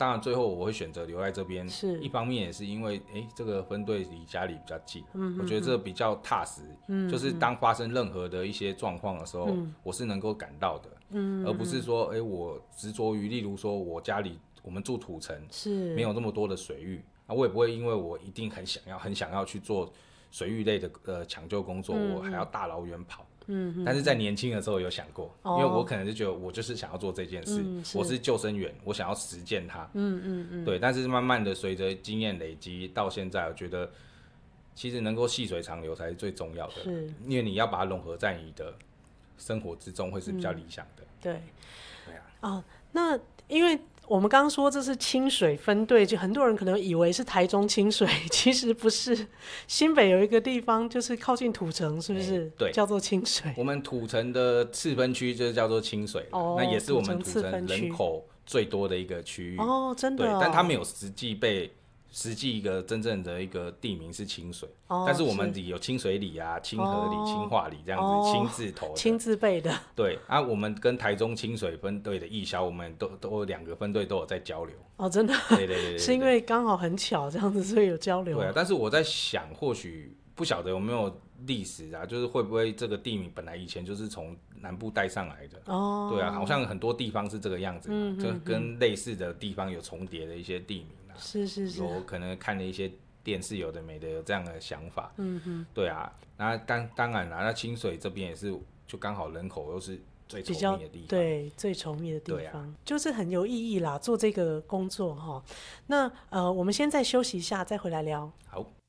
当然最后我会选择留在这边， 是一方面也是因为这个分队离家里比较近，我觉得这比较踏实，就是当发生任何的一些状况的时候，我是能够赶到的，而不是说我执着于例如说我家里我们住土城， 是没有那么多的水域，我也不会因为我一定很想要去做水域类的抢救工作，我还要大老远跑。但是在年轻的时候有想过，因为我可能就觉得我就是想要做这件事，我是救生员，我想要实践它。对。但是慢慢的随着经验累积到现在，我觉得其实能够细水长流才是最重要的，因为你要把它融合在你的生活之中，会是比较理想的。 对。 对啊。 那因为我们刚刚说这是清水分队，就很多人可能以为是台中清水，其实不是。新北有一个地方就是靠近土城，是不是？ 对， 叫做清水。 我们土城的次分区就是叫做清水，那也是我们土城人口最多的一个区域。 真的。 对，但它没有实际一个真正的一个地名是清水，但是我们里有清水里啊、清河里、清化里这样子，清字头的， 清字辈的。 对啊，我们跟台中清水分队的义消，我们都两个分队都有在交流。 真的。 对， 是因为刚好很巧这样子，所以有交流。 对啊，但是我在想，或许不晓得有没有历史啊，就是会不会这个地名本来以前就是从南部带上来的。对啊，好像很多地方是这个样子嘛，就跟类似的地方有重叠的一些地名。 是。 有可能看了一些电视，有的没的有这样的想法。对啊，那当然啦，那清水这边也是，就刚好人口又是最稠密的地方， 对，最稠密的地方，就是很有意义啦，做这个工作哈。那我们先再休息一下，再回来聊。 好。